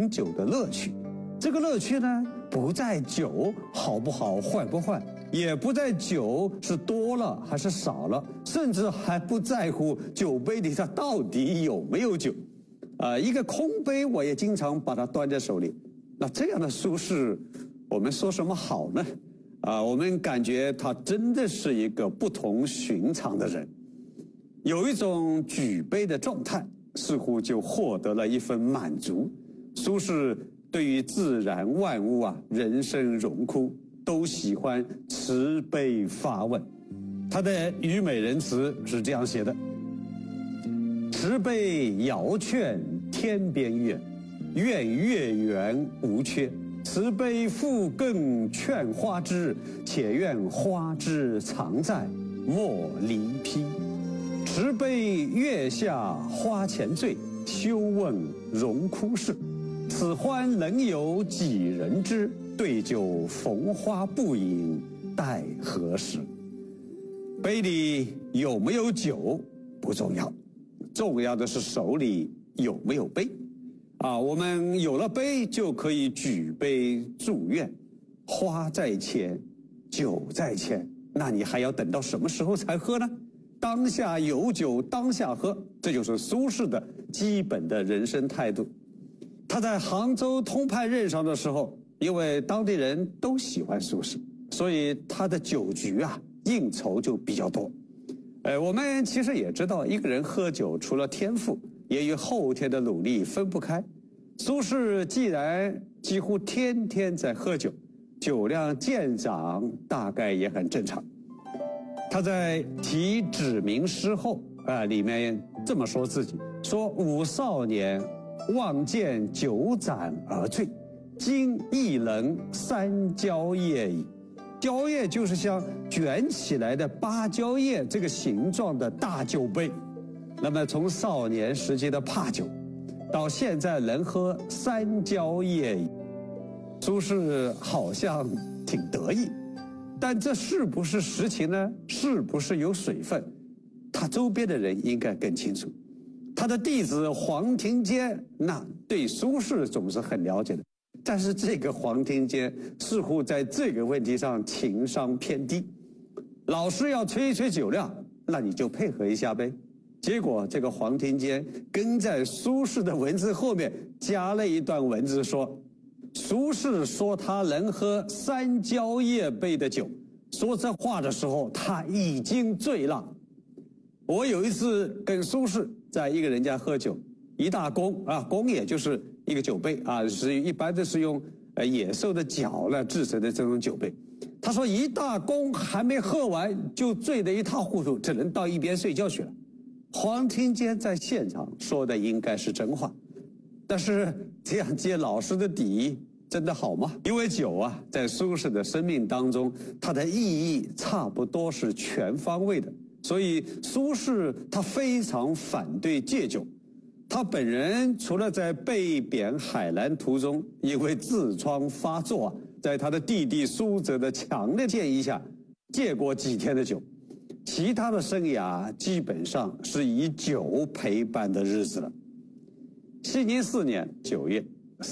饮酒的乐趣。这个乐趣呢，不在酒好不好、坏不坏，也不在酒是多了还是少了，甚至还不在乎酒杯里它到底有没有酒。一个空杯我也经常把它端在手里。那这样的苏轼，我们说什么好呢？我们感觉他真的是一个不同寻常的人，有一种举杯的状态，似乎就获得了一份满足。苏轼对于自然万物人生荣枯，都喜欢持杯发问。他的《虞美人词》是这样写的：持杯遥劝天边月，愿月圆无缺。持杯复更劝花枝，且愿花枝常在，莫离披。持杯月下花前醉，休问荣枯事。此欢能有几人知？对酒逢花不饮，待何时？杯里有没有酒不重要，重要的是手里有没有杯。我们有了杯就可以举杯祝愿。花在前，酒在前，那你还要等到什么时候才喝呢？当下有酒当下喝，这就是苏轼的基本的人生态度。他在杭州通判任上的时候，因为当地人都喜欢苏轼，所以他的酒局应酬就比较多。我们其实也知道，一个人喝酒除了天赋，也与后天的努力分不开。苏轼既然几乎天天在喝酒，酒量渐长大概也很正常。他在题指明诗后里面这么说自己，说吾少年望见酒盏而醉，今亦能三蕉叶矣。蕉叶就是像卷起来的芭蕉叶这个形状的大酒杯。那么从少年时期的怕酒，到现在能喝三蕉叶矣，苏轼好像挺得意，但这是不是实情呢？是不是有水分？他周边的人应该更清楚。他的弟子黄庭坚，那对苏轼总是很了解的，但是这个黄庭坚似乎在这个问题上情商偏低。老师要吹一吹酒量，那你就配合一下呗。结果这个黄庭坚跟在苏轼的文字后面加了一段文字，说苏轼说他能喝三蕉叶杯的酒，说这话的时候他已经醉了。我有一次跟苏轼在一个人家喝酒，一大弓弓也就是一个酒杯是一般的是用野兽的角制成的这种酒杯。他说一大弓还没喝完就醉得一塌糊涂，只能到一边睡觉去了。黄庭坚在现场说的应该是真话，但是这样接老师的底真的好吗？因为酒在苏轼的生命当中，它的意义差不多是全方位的，所以苏轼他非常反对戒酒。他本人除了在被贬海南途中因为痔疮发作在他的弟弟苏辙的强烈建议下戒过几天的酒，其他的生涯基本上是以酒陪伴的日子了。熙宁4年9月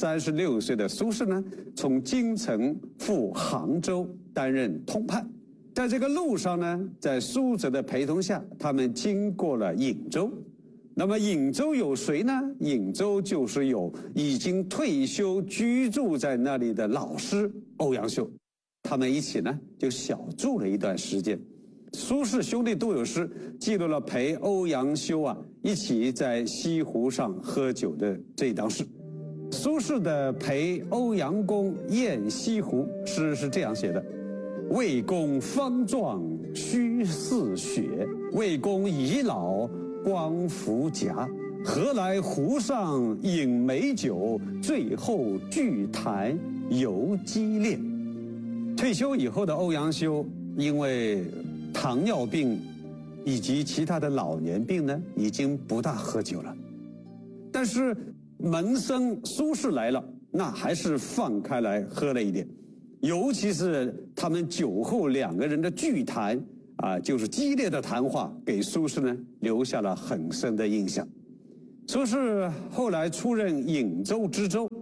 ，36岁的苏轼呢，从京城赴杭州担任通判。在这个路上呢，在苏辙的陪同下，他们经过了颍州。那么颍州有谁呢？颍州就是有已经退休居住在那里的老师欧阳修，他们一起呢就小住了一段时间。苏轼兄弟都有诗记录了陪欧阳修一起在西湖上喝酒的这一档事。苏轼的陪欧阳公宴西湖诗是这样写的：魏公方壮须似雪，魏公已老光复颊，何来湖上饮美酒，醉后聚谈犹激烈。退休以后的欧阳修因为糖尿病以及其他的老年病呢，已经不大喝酒了。但是门生苏轼来了，那还是放开来喝了一点。尤其是他们酒后两个人的聚谈就是激烈的谈话，给苏轼呢留下了很深的印象。苏轼后来出任颍州知州，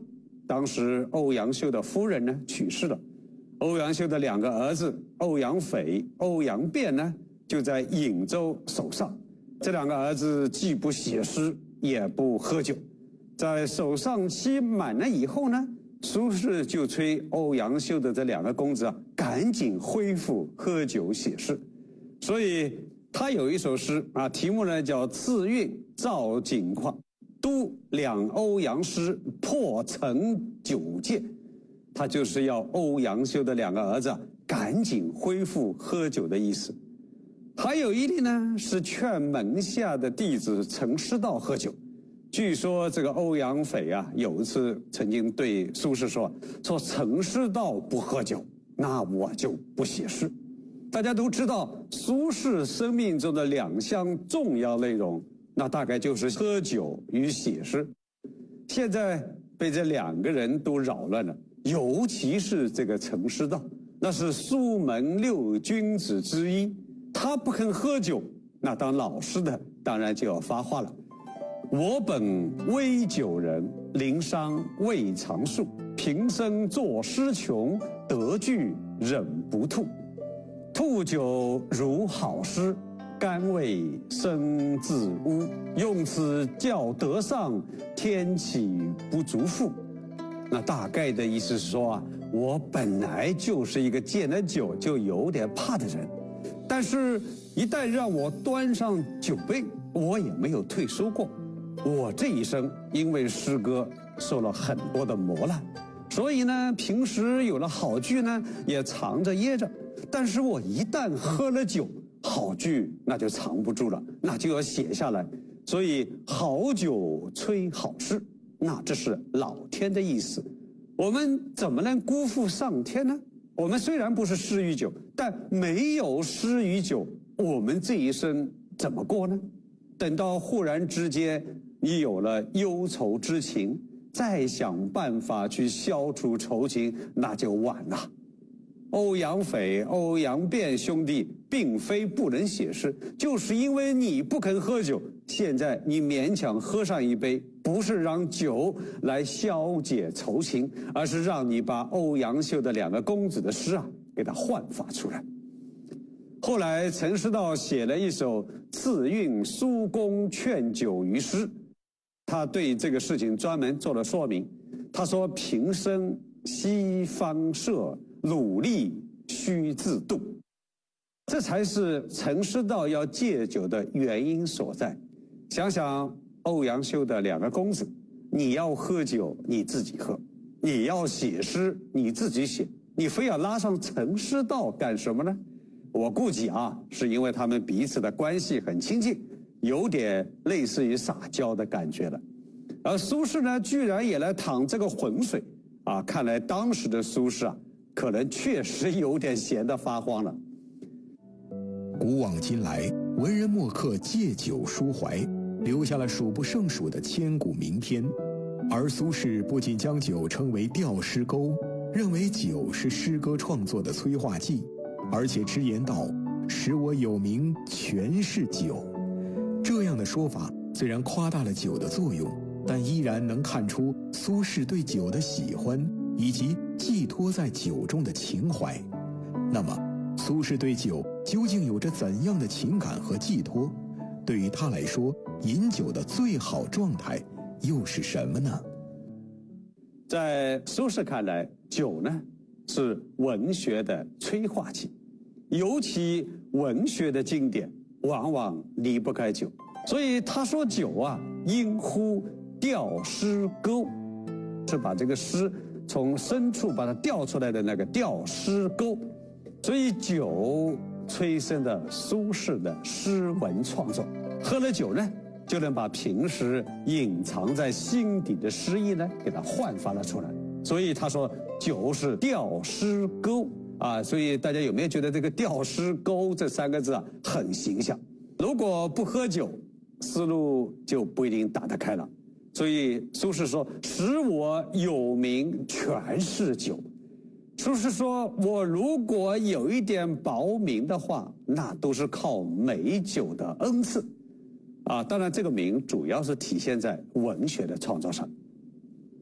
当时欧阳修的夫人呢去世了，欧阳修的2个儿子欧阳斐、欧阳辩呢就在颍州守上。这2个儿子既不写诗，也不喝酒。在守上期满了以后呢，苏轼就催欧阳修的这2个公子啊，赶紧恢复喝酒写诗。所以他有一首诗啊，题目呢叫《次韵造景况》，都两欧阳诗破陈酒戒。他就是要欧阳修的2个儿子赶紧恢复喝酒的意思。还有一例呢，是劝门下的弟子陈师道喝酒。据说这个欧阳斐啊，有一次曾经对苏轼说陈师道不喝酒，那我就不写诗。大家都知道苏轼生命中的2项重要内容，那大概就是喝酒与写诗。现在被这2个人都扰乱了，尤其是这个陈师道，那是苏门6君子之一，他不肯喝酒，那当老师的当然就要发话了。我本微酒人，临觞未尝数，平生作诗穷，得句忍不吐。吐酒如好诗，甘味生自污。用此教德上，天岂不足负？那大概的意思是说啊，我本来就是一个见了酒就有点怕的人，但是一旦让我端上酒杯，我也没有退缩过。我这一生因为诗歌受了很多的磨难，所以呢，平时有了好句呢，也藏着掖着。但是我一旦喝了酒，好句那就藏不住了，那就要写下来。所以好酒催好诗，那这是老天的意思。我们怎么能辜负上天呢？我们虽然不是诗与酒，但没有诗与酒，我们这一生怎么过呢？等到忽然之间你有了忧愁之情，再想办法去消除愁情，那就晚了。欧阳斐、欧阳辩兄弟并非不能写诗，就是因为你不肯喝酒，现在你勉强喝上一杯，不是让酒来消解愁情，而是让你把欧阳修的2个公子的诗啊给他焕发出来。后来陈师道写了一首《次韵苏公劝酒于诗》，他对这个事情专门做了说明。他说：平生西方舍，努力须自度。这才是陈师道要戒酒的原因所在。想想欧阳修的2个公子，你要喝酒你自己喝，你要写诗你自己写，你非要拉上陈师道干什么呢？我估计啊，是因为他们彼此的关系很亲近，有点类似于撒娇的感觉了。而苏轼呢，居然也来淌这个浑水啊！看来当时的苏轼啊，可能确实有点闲得发慌了。 古往今来，文人墨客借酒抒怀，留下了数不胜数的千古名篇。而苏轼不仅将酒称为调诗钩，认为酒是诗歌创作的催化剂，而且直言道：“使我有名全是酒。”这样的说法虽然夸大了酒的作用，但依然能看出苏轼对酒的喜欢以及寄托在酒中的情怀。那么苏轼对酒究竟有着怎样的情感和寄托？对于他来说，饮酒的最好状态又是什么呢？ 在苏轼看来，酒呢是文学的催化剂，尤其文学的经典往往离不开酒。所以他说酒啊，应乎调诗钩，是把这个诗从深处把它调出来的那个调诗钩。所以酒催生了苏轼的诗文创作。喝了酒呢，就能把平时隐藏在心底的诗意呢，给它焕发了出来。所以他说酒是调诗钩啊。所以大家有没有觉得这个调诗钩这3个字啊很形象？如果不喝酒，思路就不一定打得开了。所以苏轼说：“使我有名全是酒。”苏轼说：“我如果有一点薄名的话，那都是靠美酒的恩赐。”啊，当然这个名主要是体现在文学的创作上。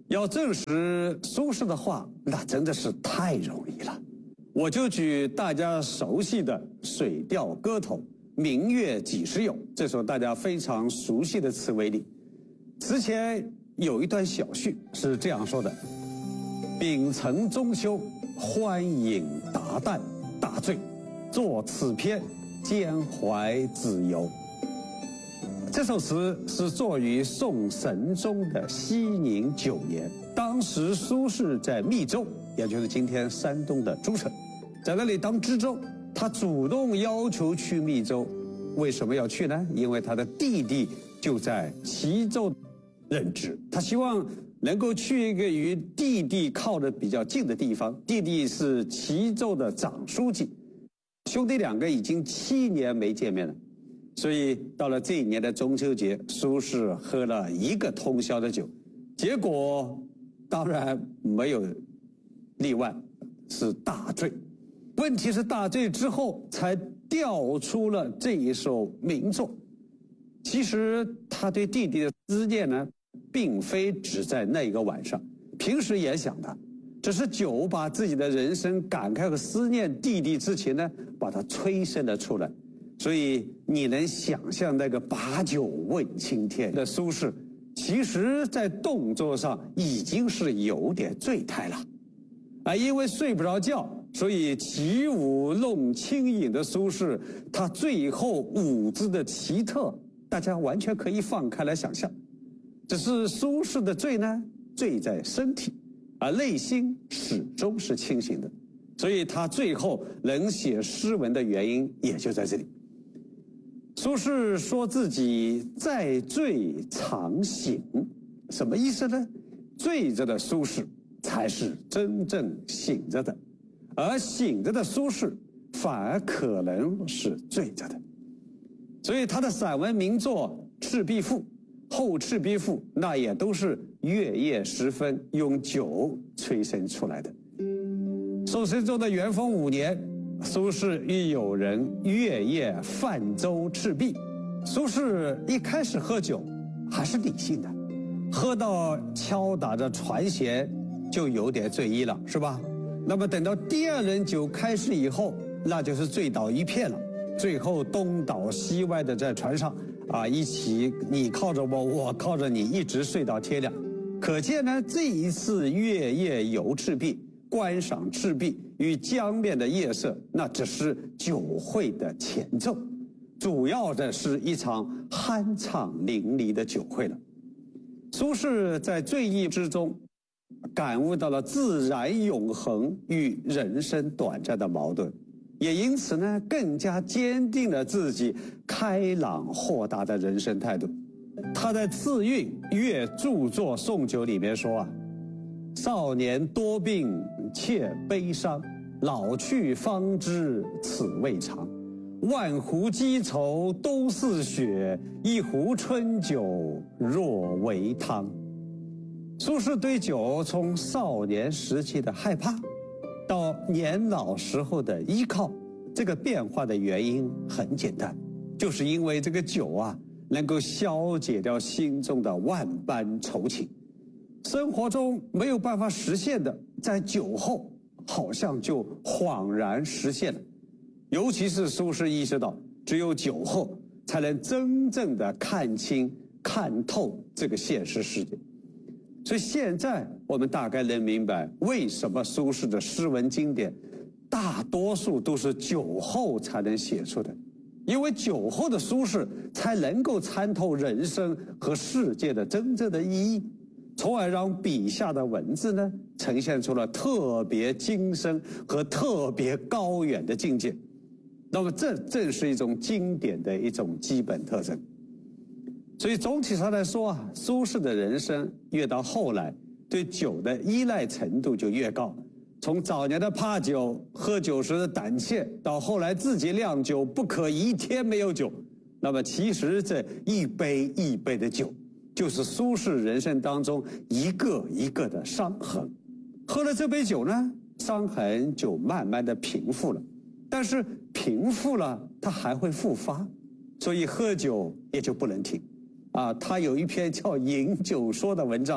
要证实苏轼的话，那真的是太容易了。我就举大家熟悉的《水调歌头·明月几时有》这首大家非常熟悉的词为例。词前有一段小序是这样说的：丙辰中秋，欢饮达旦，大醉，作此篇，兼怀子由。这首词是作于宋神宗的熙宁9年，当时苏轼在密州，也就是今天山东的诸城，在那里当知州。他主动要求去密州，为什么要去呢？因为他的弟弟就在齐州任职，他希望能够去一个与弟弟靠得比较近的地方。弟弟是齐州的长书记，兄弟2个已经7年没见面了。所以到了这一年的中秋节，苏轼喝了1个通宵的酒，结果当然没有例外，是大醉。问题是大醉之后才调出了这一首名作。其实他对弟弟的思念呢，并非只在那一个晚上，平时也想的，只是酒把自己的人生感慨和思念弟弟之情呢，把它催生了出来。所以你能想象那个把酒问青天的苏轼，其实在动作上已经是有点醉态了。因为睡不着觉，所以起舞弄清影的苏轼，他最后舞姿的奇特，大家完全可以放开来想象。只是苏轼的醉呢，醉在身体，而内心始终是清醒的，所以他最后能写诗文的原因也就在这里。苏轼说自己在醉常醒，什么意思呢？醉着的苏轼才是真正醒着的，而醒着的苏轼反而可能是醉着的。所以他的散文名作《赤壁赋》、后《赤壁赋》，那也都是月夜时分用酒催生出来的。宋神宗的元丰5年，苏轼与友人月夜泛舟赤壁。苏轼一开始喝酒还是理性的，喝到敲打着船舷就有点醉意了，是吧？那么等到第2轮酒开始以后，那就是醉倒一片了。最后东倒西歪的在船上一起你靠着我，我靠着你，一直睡到天亮。可见呢，这一次月夜游赤壁，观赏赤壁与江面的夜色，那只是酒会的前奏，主要的是一场酣畅淋漓的酒会了。苏轼在醉意之中感悟到了自然永恒与人生短暂的矛盾，也因此呢，更加坚定了自己开朗豁达的人生态度。他在《次韵乐著作颂酒》里面说少年多病且悲伤，老去方知此味长。万壶积愁都似雪，一壶春酒若为汤。苏轼对酒从少年时期的害怕，到年老时候的依靠，这个变化的原因很简单，就是因为这个酒能够消解掉心中的万般愁情。生活中没有办法实现的，在酒后好像就恍然实现了。尤其是苏轼意识到，只有酒后才能真正的看清看透这个现实世界。所以现在我们大概能明白，为什么苏轼的诗文经典大多数都是酒后才能写出的。因为酒后的苏轼才能够参透人生和世界的真正的意义，从而让笔下的文字呢呈现出了特别精深和特别高远的境界。那么这正是一种经典的一种基本特征。所以总体上来说苏轼的人生越到后来，对酒的依赖程度就越高。从早年的怕酒、喝酒时的胆怯，到后来自己酿酒不可一天没有酒。那么其实这一杯一杯的酒，就是苏轼人生当中一个一个的伤痕。喝了这杯酒呢，伤痕就慢慢的平复了。但是平复了，它还会复发，所以喝酒也就不能停。他有一篇叫《饮酒说》的文章，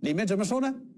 里面怎么说呢？